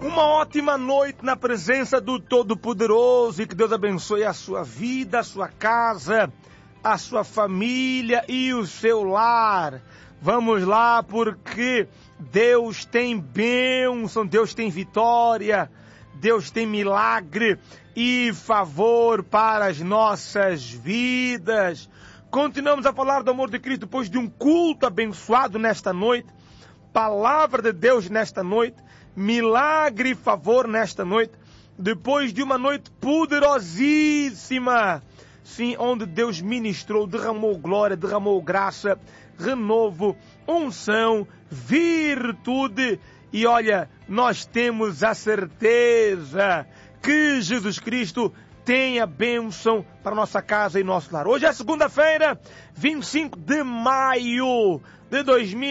Uma ótima noite na presença do Todo-Poderoso e que Deus abençoe a sua vida, a sua casa, a sua família e o seu lar. Vamos lá, porque Deus tem bênção, Deus tem vitória, Deus tem milagre e favor para as nossas vidas. Continuamos a falar do amor de Cristo depois de um culto abençoado nesta noite, palavra de Deus nesta noite, milagre e favor nesta noite, depois de uma noite poderosíssima, sim, onde Deus ministrou, derramou glória, derramou graça, renovo, unção, virtude. E olha, nós temos a certeza que Jesus Cristo tem a bênção para nossa casa e nosso lar. Hoje é segunda-feira, 25 de maio de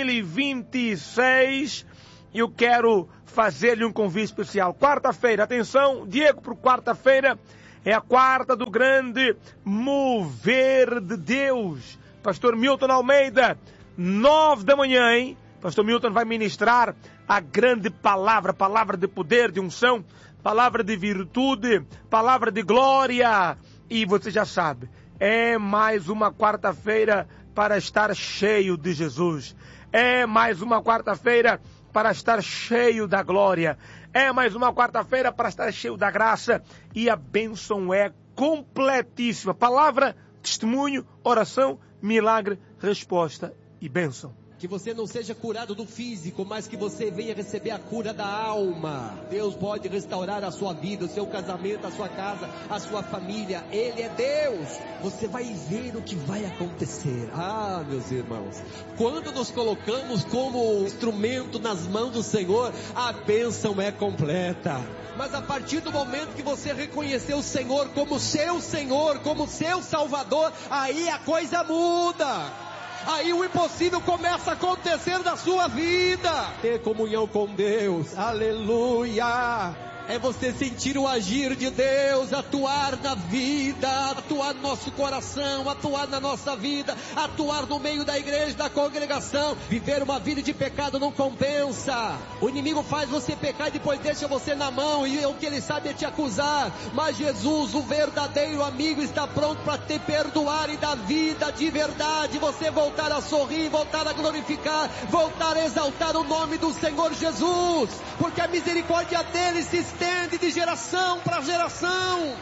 2026. Eu quero fazer-lhe um convite especial. Quarta-feira, atenção, Diego, por quarta-feira é a quarta do grande mover de Deus. Pastor Milton Almeida, 9 da manhã, hein? Pastor Milton vai ministrar a grande palavra, palavra de poder, de unção, palavra de virtude, palavra de glória. E você já sabe, é mais uma quarta-feira para estar cheio de Jesus. É mais uma quarta-feira para estar cheio da glória. É mais uma quarta-feira para estar cheio da graça. E a bênção é completíssima. Palavra, testemunho, oração, milagre, resposta e bênção. Que você não seja curado do físico, mas que você venha receber a cura da alma. Deus pode restaurar a sua vida, o seu casamento, a sua casa, a sua família. Ele é Deus. Você vai ver o que vai acontecer. Ah, meus irmãos, quando nos colocamos como instrumento nas mãos do Senhor, a bênção é completa. Mas a partir do momento que você reconhecer o Senhor, como seu Salvador, aí a coisa muda. Aí o impossível começa a acontecer na sua vida. Ter comunhão com Deus, aleluia. É você sentir o agir de Deus, atuar na vida, atuar no nosso coração, atuar na nossa vida, atuar no meio da igreja, da congregação. Viver uma vida de pecado não compensa. O inimigo faz você pecar e depois deixa você na mão, e o que ele sabe é te acusar. Mas Jesus, o verdadeiro amigo, está pronto para te perdoar e dar vida de verdade. Você voltar a sorrir, voltar a glorificar, voltar a exaltar o nome do Senhor Jesus, porque a misericórdia dele se estende de geração para geração.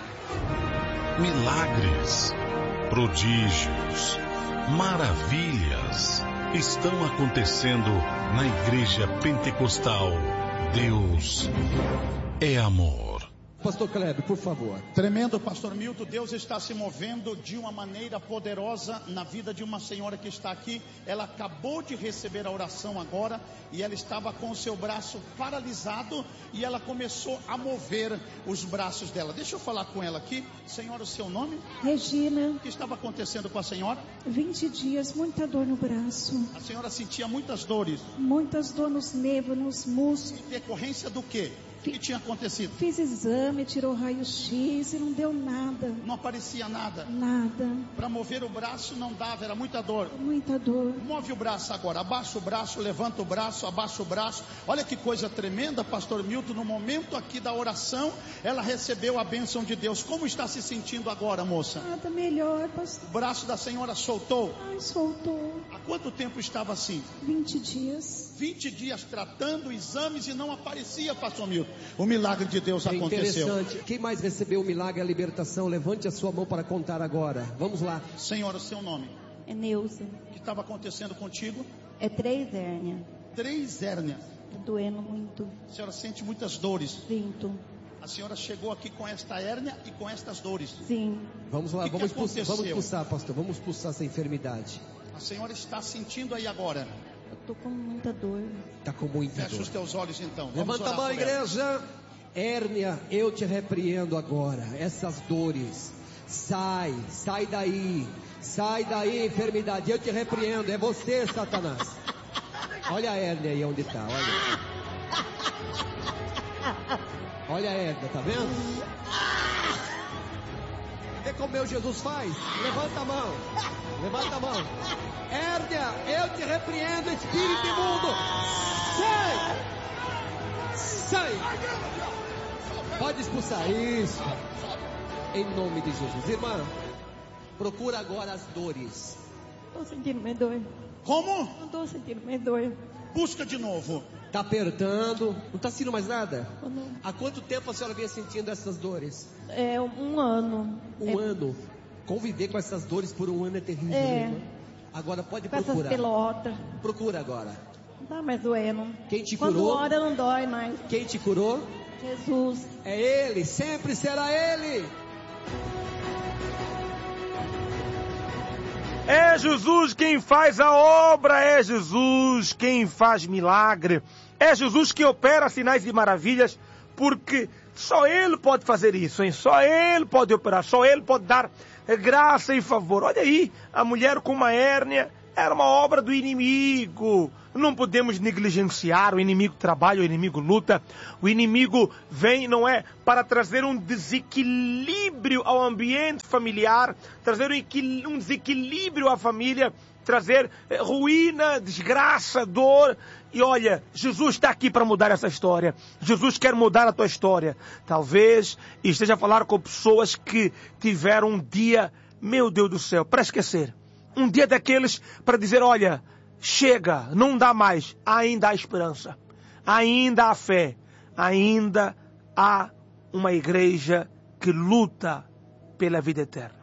Milagres, prodígios, maravilhas estão acontecendo na Igreja Pentecostal. Deus é amor. Pastor Kleber, por favor. Tremendo, Pastor Milton. Deus está se movendo de uma maneira poderosa na vida de uma senhora que está aqui. Ela acabou de receber a oração agora e ela estava com o seu braço paralisado e ela começou a mover os braços dela. Deixa eu falar com ela aqui. Senhora, o seu nome? Regina. O que estava acontecendo com a senhora? 20 dias, muita dor no braço. A senhora sentia muitas dores? Muitas dores nos nervos, nos músculos. Em decorrência do quê? O que tinha acontecido? Fiz exame, tirou raio-x e não deu nada. Não aparecia nada? Nada. Para mover o braço não dava, era muita dor. Muita dor. Move o braço agora, abaixa o braço, levanta o braço, abaixa o braço. Olha que coisa tremenda, Pastor Milton. No momento aqui da oração, ela recebeu a bênção de Deus. Como está se sentindo agora, moça? Nada melhor, pastor. O braço da senhora soltou? Ai, soltou. Há quanto tempo estava assim? 20 dias. 20 dias tratando exames e não aparecia, Pastor Milton. O milagre de Deus aconteceu. Interessante. Quem mais recebeu o milagre e a libertação? Levante a sua mão para contar agora. Vamos lá. Senhora, o seu nome? É Neuza. O que estava acontecendo contigo? É 3 hérnias. 3 hérnias. Tá doendo muito. A senhora sente muitas dores? Sinto. A senhora chegou aqui com esta hérnia e com estas dores? Sim. Vamos lá, vamos expulsar, pastor. Vamos expulsar essa enfermidade. A senhora está sentindo aí agora? Eu tô com muita dor. Está com muita dor. Fecha os teus olhos então. Levanta a mão, igreja. Hérnia, eu te repreendo agora. Essas dores. Sai daí. Sai daí, enfermidade. Eu te repreendo. É você, Satanás. Olha a hérnia aí onde está. Olha a hérnia, tá vendo? Vê como meu Jesus faz. Levanta a mão. Levanta a mão. Hérnia, eu te repreendo, espírito imundo. Sai! Sai! Pode expulsar isso. Em nome de Jesus. Irmã, procura agora as dores. Estou sentindo mais dor. Como? Não estou sentindo mais dor. Busca de novo. Tá apertando. Não tá sentindo mais nada? Não. Há quanto tempo a senhora vinha sentindo essas dores? É 1 ano. Um ano. Conviver com essas dores por 1 ano é terrível, né, irmã? Agora pode Com essas procurar. pelotas. Procura agora. Não tá mais doendo. Quem te Quando curou? ora não dói mais. Quem te curou? Jesus. É Ele. Sempre será Ele. É Jesus quem faz a obra, é Jesus quem faz milagre, é Jesus que opera sinais e maravilhas, porque só Ele pode fazer isso, hein? Só Ele pode operar, só Ele pode dar graça e favor. Olha aí, a mulher com uma hérnia era uma obra do inimigo. Não podemos negligenciar, o inimigo trabalha, o inimigo luta, o inimigo vem, não é, para trazer um desequilíbrio ao ambiente familiar, trazer um desequilíbrio à família, trazer ruína, desgraça, dor. E olha, Jesus está aqui para mudar essa história. Jesus quer mudar a tua história. Talvez esteja a falar com pessoas que tiveram um dia, meu Deus do céu, para esquecer. Um dia daqueles para dizer, olha, chega, não dá mais. Ainda há esperança. Ainda há fé. Ainda há uma igreja que luta pela vida eterna.